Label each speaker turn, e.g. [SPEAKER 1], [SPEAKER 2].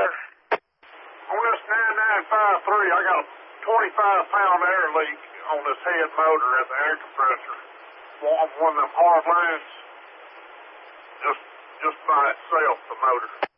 [SPEAKER 1] sir.
[SPEAKER 2] On this 9953, I got a 25-pound air leak on this head motor at the air compressor. One of them hard lines, just by itself, the motor.